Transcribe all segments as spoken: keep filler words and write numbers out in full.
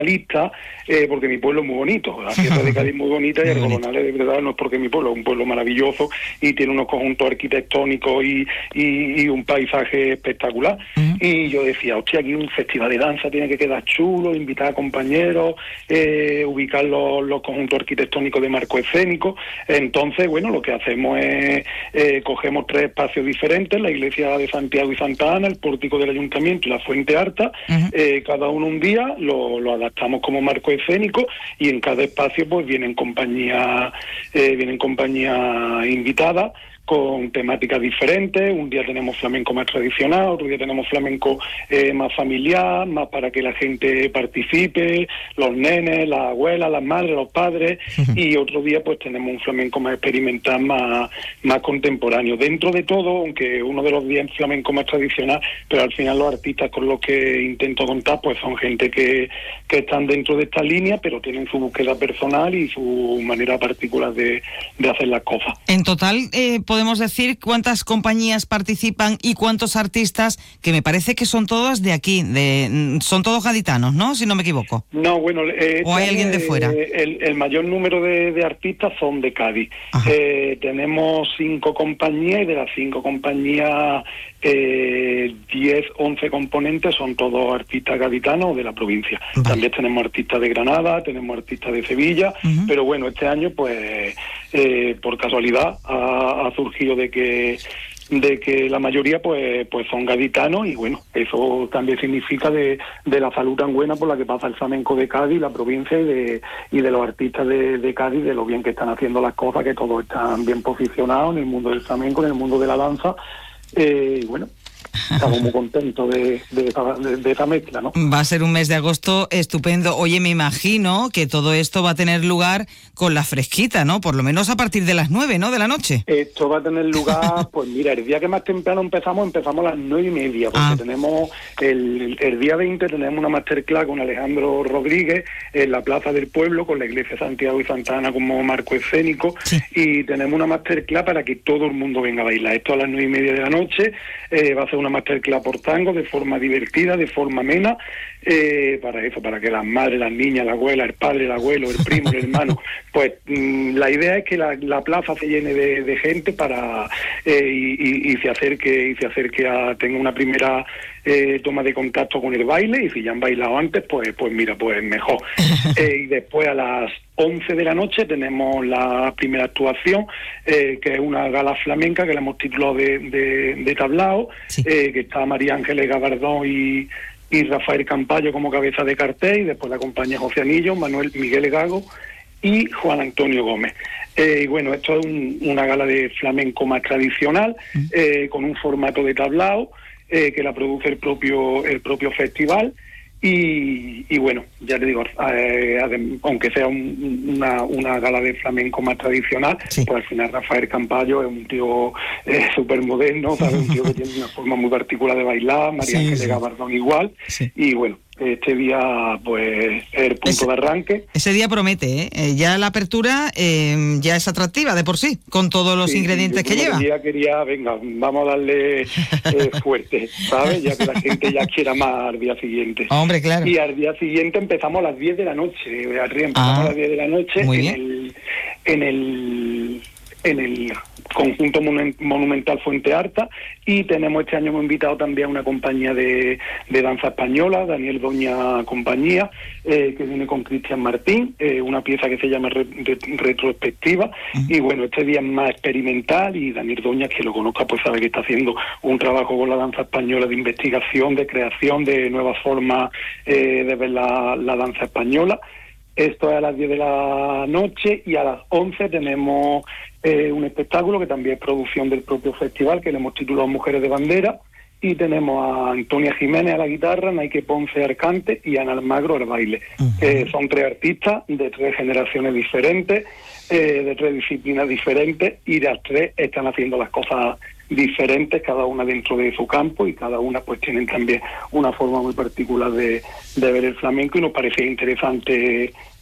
lista, eh, porque mi pueblo es muy bonito, la Sierra de Cádiz es muy bonita y Argolonales de verdad no es porque mi pueblo es un pueblo maravilloso y tiene unos conjuntos arquitectónicos y, y, y un paisaje espectacular. Uh-huh. Y yo decía, hostia, aquí un festival de danza tiene que quedar chulo, invitar a compañeros, eh, ubicar los, los conjuntos arquitectónicos de marco escénico. Entonces, bueno, lo que hacemos es, eh, cogemos tres espacios diferentes, la iglesia de Santiago y Santa Ana, el pórtico del ayuntamiento y la Fuente Alta, uh-huh. eh, cada uno un día, lo, lo adaptamos como marco escénico y en cada espacio pues vienen compañías, eh, vienen compañías invitadas con temáticas diferentes. Un día tenemos flamenco más tradicional, otro día tenemos flamenco eh, más familiar, más para que la gente participe, los nenes, las abuelas, las madres, los padres, uh-huh. y otro día pues tenemos un flamenco más experimental, más, más contemporáneo. Dentro de todo, aunque uno de los días es flamenco más tradicional, pero al final los artistas con los que intento contar pues son gente que, que están dentro de esta línea, pero tienen su búsqueda personal y su manera particular de, de hacer las cosas. En total, eh, podemos decir cuántas compañías participan y cuántos artistas, que me parece que son todos de aquí, de son todos gaditanos, ¿no? Si no me equivoco. No, bueno, eh, ¿o hay alguien de fuera? Eh, el, el mayor número de, de artistas son de Cádiz. Eh, tenemos cinco compañías y de las cinco compañías, eh, diez, once componentes son todos artistas gaditanos de la provincia. Vale. También tenemos artistas de Granada, tenemos artistas de Sevilla, uh-huh. pero bueno, este año pues eh, por casualidad ha, ha surgido de que de que la mayoría pues pues son gaditanos y bueno, eso también significa de, de la salud tan buena por la que pasa el flamenco de Cádiz, la provincia y de y de los artistas de, de Cádiz, de lo bien que están haciendo las cosas, que todos están bien posicionados en el mundo del flamenco, en el mundo de la danza, eh, y bueno, estamos muy contentos de, de, esa, de, de esa mezcla, ¿no? Va a ser un mes de agosto estupendo. Oye, me imagino que todo esto va a tener lugar con la fresquita, ¿no? Por lo menos a partir de las nueve, ¿no? De la noche. Esto va a tener lugar, pues mira, el día que más temprano empezamos, empezamos a las nueve y media, porque ah. tenemos, el, el día veinte tenemos una masterclass con Alejandro Rodríguez en la Plaza del Pueblo, con la iglesia de Santiago y Santa Ana como marco escénico, sí. y tenemos una masterclass para que todo el mundo venga a bailar. Esto a las nueve y media de la noche, eh, va a ser una masterclass por tango, de forma divertida, de forma amena, eh, para eso, para que las madres, las niñas, la abuela, el padre, el abuelo, el primo, el hermano, pues mmm, la idea es que la, la plaza se llene de, de gente para eh, y, y, y se acerque y se acerque a tenga una primera eh, toma de contacto con el baile, y si ya han bailado antes, pues pues mira, pues mejor. eh, y después a las once de la noche tenemos la primera actuación, eh, que es una gala flamenca que la hemos titulado de, de, de tablao, sí. eh, que está María Ángeles Gabardón y, y Rafael Campayo como cabeza de cartel, y después la acompaña José Anillo, Manuel Miguel Gago y Juan Antonio Gómez. Eh, y bueno, esto es un, una gala de flamenco más tradicional, mm. eh, con un formato de tablao, eh, que la produce el propio el propio festival. Y, y bueno, ya te digo, eh, aunque sea un, una, una gala de flamenco más tradicional, sí. pues al final Rafael Campayo es un tío eh, súper moderno, ¿sabes? Un tío que tiene una forma muy particular de bailar, María Ángeles sí, sí. Gabardón igual, sí. y bueno, este día pues es el punto ese, de arranque. Ese día promete, ¿eh? Ya la apertura eh, ya es atractiva de por sí, con todos los sí, ingredientes que lleva. El día quería, venga, vamos a darle eh, fuerte, ¿sabes? Ya que la gente ya quiera más al día siguiente. Hombre, claro. Y al día siguiente empezamos a las diez de la noche, empezamos ah, a las diez de la noche en el, en el en el conjunto monumental Fuente Alta, y tenemos este año hemos invitado también a una compañía de, de danza española, Daniel Doña Compañía, eh, que viene con Cristian Martín, eh, una pieza que se llama re, re, Retrospectiva, uh-huh. y bueno, este día es más experimental, y Daniel Doña, que lo conozca, pues sabe que está haciendo un trabajo con la danza española de investigación, de creación de nuevas formas eh, de ver la, la danza española. Esto es a las diez de la noche, y a las once tenemos eh, un espectáculo que también es producción del propio festival, que le hemos titulado Mujeres de Bandera, y tenemos a Antonia Jiménez a la guitarra, Naike Ponce al cante y Ana Almagro al baile. Uh-huh. Eh, son tres artistas de tres generaciones diferentes, eh, de tres disciplinas diferentes, y las tres están haciendo las cosas diferentes, cada una dentro de su campo, y cada una pues tienen también una forma muy particular de, de ver el flamenco, y nos parece interesante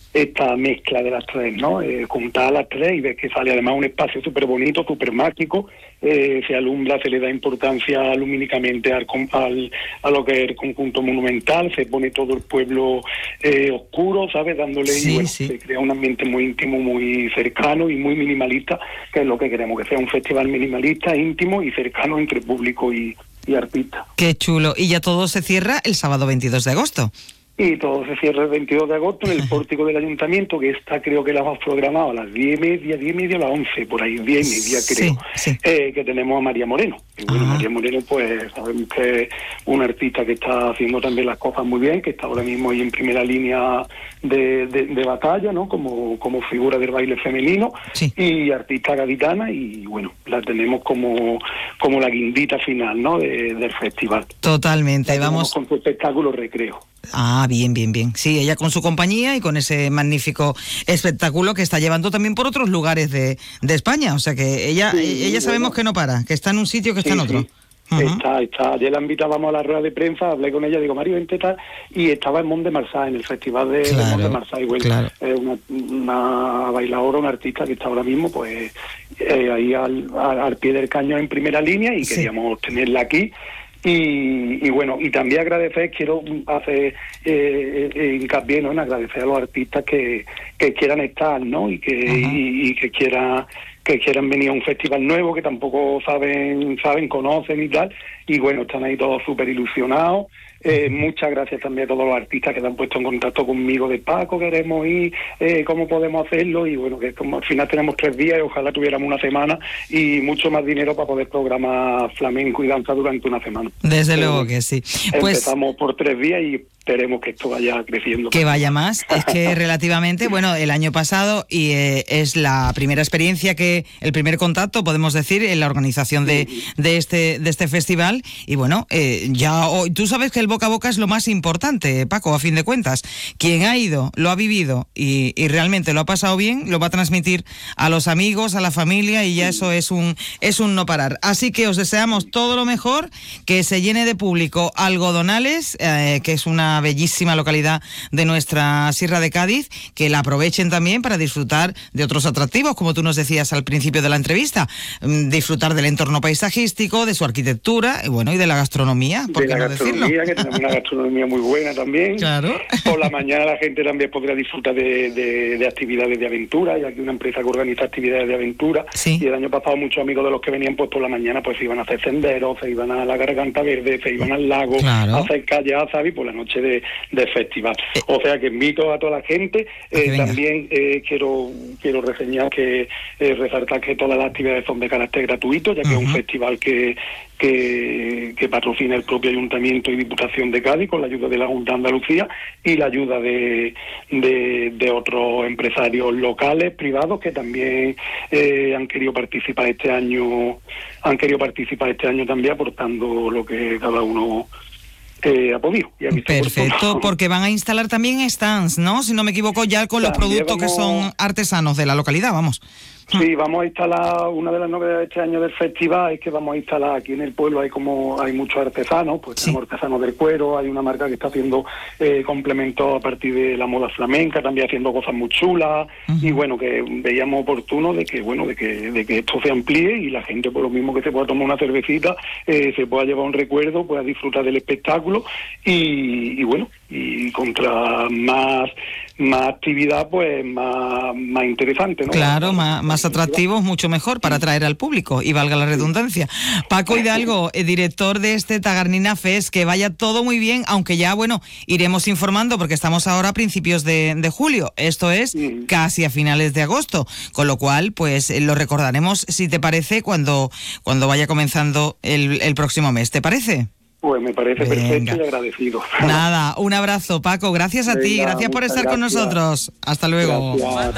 esta mezcla de las tres, ¿no? Eh, juntar a las tres y ves que sale además un espacio súper bonito, súper mágico, eh, se alumbra, se le da importancia lumínicamente al, al, a lo que es el conjunto monumental, se pone todo el pueblo eh, oscuro, ¿sabes? Dándole, sí, y bueno, sí. se crea un ambiente muy íntimo, muy cercano y muy minimalista, que es lo que queremos, que sea un festival minimalista, íntimo y cercano entre público y, y artista. Qué chulo. Y ya todo se cierra el sábado veintidós de agosto. Y todo se cierra el veintidós de agosto en el pórtico del ayuntamiento, que está, creo que la hemos programado a las diez y media, diez y media a las once, por ahí, diez y media creo, sí, sí. Eh, que tenemos a María Moreno. Y bueno, Ah. María Moreno, pues sabemos que es una artista que está haciendo también las cosas muy bien, que está ahora mismo ahí en primera línea de, de, de batalla, ¿no? Como, como figura del baile femenino, sí. y artista gaditana, y bueno, la tenemos como, como la guindita final, ¿no? De, del festival. Totalmente, La vamos con su espectáculo Recreo. Ah, bien, bien, bien. Sí, ella con su compañía y con ese magnífico espectáculo que está llevando también por otros lugares de, de España. O sea que ella, sí, ella sabemos bueno. que no para, que está en un sitio que está sí, en otro. Sí. Uh-huh. Está, está. Ayer la invitábamos a la rueda de prensa, hablé con ella, digo, Mario, vente tal, y estaba en Mont de Marsan, en el festival de, claro, de Mont de Marsan. Bueno, claro. Es una, una bailadora, una artista que está ahora mismo, pues, eh, ahí al, al, al pie del cañón en primera línea, y sí. queríamos tenerla aquí. Y, y bueno, y también agradecer, quiero hacer eh, eh, hincapié, ¿no?, en agradecer a los artistas que, que quieran estar, ¿no?, y que, uh-huh. y, y que quieran que quieran venir a un festival nuevo, que tampoco saben, saben, conocen y tal, y bueno, están ahí todos súper ilusionados. Eh, muchas gracias también a todos los artistas que se han puesto en contacto conmigo de Paco, queremos ir, eh, cómo podemos hacerlo, y bueno, que como al final tenemos tres días y ojalá tuviéramos una semana y mucho más dinero para poder programar flamenco y danza durante una semana. Desde Pero, luego que sí. Empezamos pues, por tres días y esperemos que esto vaya creciendo. Que vaya más. Es que relativamente, bueno, el año pasado y eh, es la primera experiencia que, el primer contacto, podemos decir, en la organización de, de este de este festival. Y bueno, eh, ya hoy, tú sabes que el boca a boca es lo más importante, Paco, a fin de cuentas. Quien ha ido, lo ha vivido y, y realmente lo ha pasado bien, lo va a transmitir a los amigos, a la familia, y ya eso es un, es un no parar. Así que os deseamos todo lo mejor, que se llene de público Algodonales, eh, que es una bellísima localidad de nuestra Sierra de Cádiz, que la aprovechen también para disfrutar de otros atractivos, como tú nos decías al principio de la entrevista, disfrutar del entorno paisajístico, de su arquitectura y bueno, y de la gastronomía, ¿por qué de la no gastronomía, decirlo? Que tenemos una gastronomía muy buena también. Claro. Por la mañana la gente también podrá disfrutar de, de, de actividades de aventura. Hay aquí una empresa que organiza actividades de aventura, sí. y el año pasado muchos amigos de los que venían pues por la mañana pues iban a hacer senderos, se iban a la Garganta Verde, se iban al lago, claro. a hacer kayak, y por la noche de, de festival. Eh, o sea que invito a toda la gente. Eh, también eh, quiero quiero reseñar que eh, resaltar que todas las actividades son de carácter gratuito, ya que uh-huh. es un festival que, que que patrocina el propio Ayuntamiento y Diputación de Cádiz con la ayuda de la Junta de Andalucía y la ayuda de, de, de otros empresarios locales, privados, que también eh, han querido participar este año, han querido participar este año también aportando lo que cada uno Eh, ha podido. Y ha visto Perfecto, por porque van a instalar también stands, ¿no? Si no me equivoco, ya con los también productos vamos... que son artesanos de la localidad, vamos. Sí, vamos a instalar, una de las novedades de este año del festival es que vamos a instalar aquí en el pueblo, hay como hay muchos artesanos, pues sí. tenemos artesanos del cuero, hay una marca que está haciendo eh, complementos a partir de la moda flamenca, también haciendo cosas muy chulas, uh-huh. y bueno, que veíamos oportuno de que bueno de que de que esto se amplíe y la gente por lo mismo que se pueda tomar una cervecita, eh, se pueda llevar un recuerdo, pueda disfrutar del espectáculo y, y bueno, y contra más más actividad, pues más, más interesante, ¿no? Claro, más, más atractivos, mucho mejor para atraer al público, y valga la redundancia. Paco Hidalgo, eh, director de este Tagarnina Fest, que vaya todo muy bien, aunque ya, bueno, iremos informando porque estamos ahora a principios de, de julio, esto es sí. casi a finales de agosto, con lo cual, pues eh, lo recordaremos, si te parece, cuando, cuando vaya comenzando el, el próximo mes, ¿te parece? Pues me parece Venga. perfecto y agradecido. Nada, un abrazo, Paco, gracias a Venga, ti, gracias por estar gracias. con nosotros. Hasta luego. Gracias.